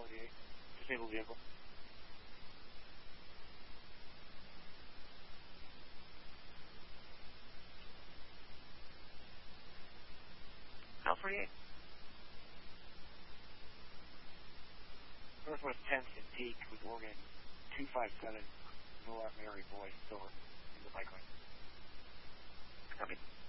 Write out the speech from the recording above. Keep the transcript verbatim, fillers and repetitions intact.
forty-eight. Disabled vehicle. Al forty-eight. Northwest tenth and Peak with Oregon two five seven, Miller Mary Boy, Silver, in the bike lane. Copy.